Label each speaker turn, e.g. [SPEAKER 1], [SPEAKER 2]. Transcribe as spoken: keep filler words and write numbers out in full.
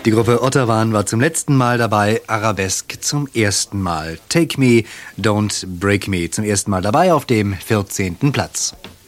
[SPEAKER 1] Die Gruppe Ottawan war zum letzten Mal dabei, Arabesque zum ersten Mal. Take Me, Don't Break Me zum ersten Mal dabei auf dem vierzehnten Platz.